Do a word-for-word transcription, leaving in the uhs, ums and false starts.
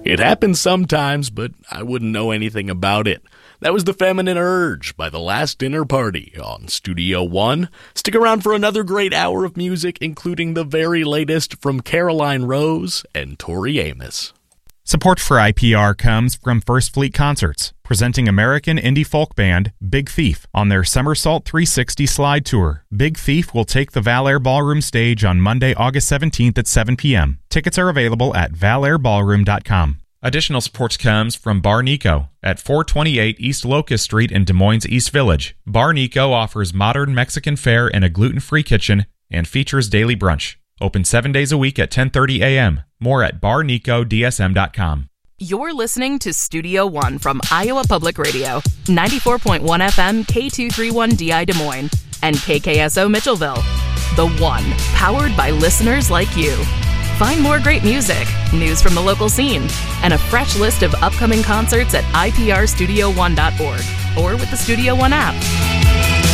It happens sometimes, but I wouldn't know anything about it. That was The Feminine Urge by The Last Dinner Party on Studio One. Stick around for another great hour of music, including the very latest from Caroline Rose and Tori Amos. Support for I P R comes from First Fleet Concerts, presenting American indie folk band Big Thief on their Somersault three sixty Slide Tour. Big Thief will take the Valair Ballroom stage on Monday, August seventeenth at seven p.m. Tickets are available at valair ballroom dot com. Additional support comes from Bar Nico at four twenty-eight East Locust Street in Des Moines East Village. Bar Nico offers modern Mexican fare and a gluten-free kitchen and features daily brunch. Open seven days a week at ten thirty a.m. More at bar nico d s m dot com. You're listening to Studio One from Iowa Public Radio, ninety-four point one F M K two thirty-one D I Des Moines, and K K S O Mitchellville. The One, powered by listeners like you. Find more great music, news from the local scene, and a fresh list of upcoming concerts at i p r studio one dot org or with the Studio One app.